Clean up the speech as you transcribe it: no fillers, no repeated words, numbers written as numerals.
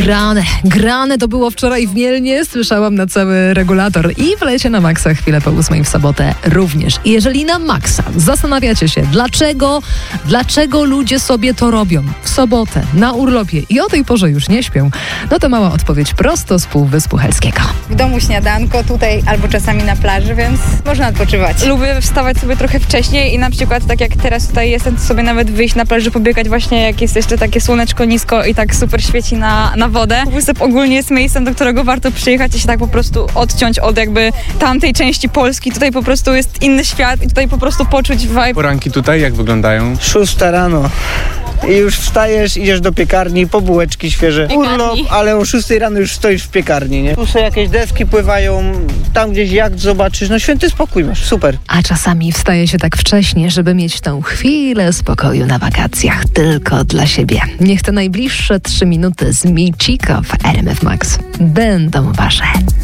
Grane to było wczoraj w Mielnie, słyszałam na cały regulator i w Lecie na Maxa chwilę po 8 w sobotę również. I jeżeli na Maxa zastanawiacie się, dlaczego ludzie sobie to robią w sobotę, na urlopie i o tej porze już nie śpią, no to mała odpowiedź prosto z Półwyspu Helskiego. W domu śniadanko, tutaj albo czasami na plaży, więc można odpoczywać. Lubię wstawać sobie trochę wcześniej i na przykład tak jak teraz tutaj jestem, to sobie nawet wyjść na plaży, pobiegać właśnie jak jest jeszcze takie słoneczko nisko i tak super świeci na wodę. Półwysep ogólnie jest miejscem, do którego warto przyjechać i się tak po prostu odciąć od jakby tamtej części Polski. Tutaj po prostu jest inny świat i tutaj po prostu poczuć vibe. Poranki tutaj jak wyglądają? 6 rano. I już wstajesz, idziesz do piekarni, po bułeczki świeże. Urlop, ale o 6 rano już stoisz w piekarni, nie? Tu sobie jakieś deski pływają, tam gdzieś jacht zobaczysz, no święty spokój masz, super. A czasami wstaje się tak wcześnie, żeby mieć tą chwilę spokoju na wakacjach tylko dla siebie. Niech te najbliższe 3 minuty z Michiko w RMF Max będą wasze.